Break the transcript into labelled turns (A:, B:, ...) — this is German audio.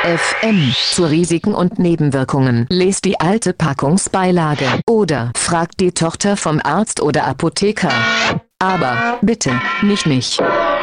A: FM. Zu Risiken und Nebenwirkungen. Lest die alte Packungsbeilage. Oder fragt die Tochter vom Arzt oder Apotheker. Aber bitte, nicht mich.